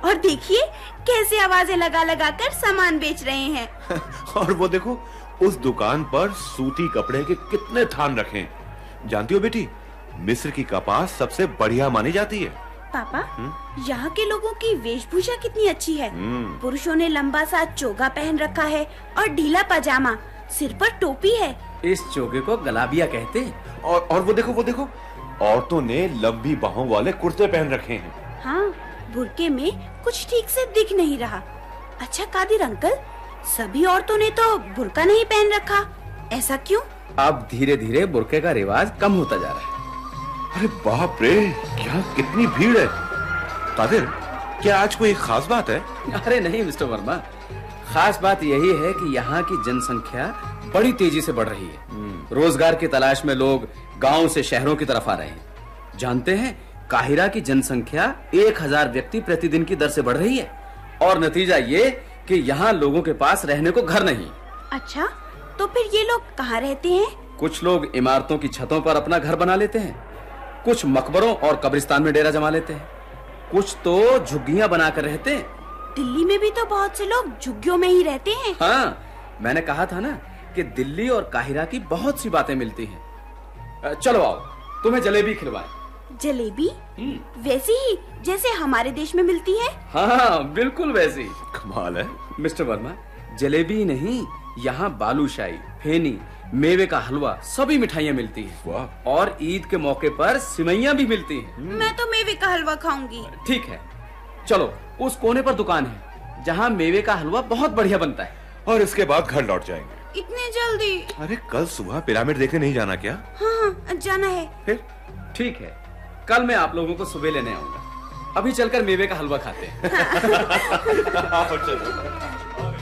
और देखिए कैसे आवाजें लगा लगा कर सामान बेच रहे हैं। और वो देखो, उस दुकान पर सूती कपड़े के कितने थान रखे हैं। जानती हो बेटी, मिस्र की कपास सबसे बढ़िया मानी जाती है। पापा, यहाँ के लोगों की वेशभूषा कितनी अच्छी है। पुरुषों ने लंबा सा चोगा पहन रखा है और ढीला पजामा, सिर पर टोपी है। इस चोगे को गलाबिया कहते हैं। और वो देखो, औरतों ने लंबी बाहों वाले कुर्ते पहन रखे हैं। हाँ, बुर्के में कुछ ठीक से दिख नहीं रहा। अच्छा कादिर अंकल, सभी औरतों ने तो बुर्का नहीं पहन रखा, ऐसा क्यों? अब धीरे धीरे बुर्के का रिवाज कम होता जा रहा है। अरे बाप रे, यहाँ कितनी भीड़ है। कादिर, क्या आज कोई खास बात है? अरे नहीं मिस्टर वर्मा, खास बात यही है कि यहाँ की जनसंख्या बड़ी तेजी से बढ़ रही है। रोजगार की तलाश में लोग गांव से शहरों की तरफ आ रहे हैं। जानते हैं, काहिरा की जनसंख्या 1000 व्यक्ति प्रतिदिन की दर से बढ़ रही है और नतीजा ये कि यहाँ लोगों के पास रहने को घर नहीं। अच्छा, तो फिर ये लोग कहाँ रहते हैं? कुछ लोग इमारतों की छतों पर अपना घर बना लेते हैं, कुछ मकबरों और कब्रिस्तान में डेरा जमा लेते हैं, कुछ तो झुग्गियां बनाकर रहते हैं। दिल्ली में भी तो बहुत से लोग झुग्गियों में ही रहते हैं। हाँ, मैंने कहा था ना कि दिल्ली और काहिरा की बहुत सी बातें मिलती हैं। चलो आओ, तुम्हें जलेबी खिलवाएं। जलेबी? वैसी ही जैसे हमारे देश में मिलती है? हाँ, बिल्कुल वैसी। कमाल है मिस्टर वर्मा, जलेबी नहीं, यहाँ बालूशाही, फेनी, मेवे का हलवा, सभी मिठाइयाँ मिलती हैं। वाह। और ईद के मौके पर सिवैयाँ भी मिलती हैं। मैं तो मेवे का हलवा खाऊंगी। ठीक है, चलो उस कोने पर दुकान है जहाँ मेवे का हलवा बहुत बढ़िया बनता है। और इसके बाद घर लौट जाएंगे। इतने जल्दी? अरे कल सुबह पिरामिड देखने नहीं जाना क्या? हाँ, जाना है। फिर ठीक है, कल मैं आप लोगों को सुबह लेने आऊंगा। अभी चलकर मेवे का हलवा खाते हैं। चलो।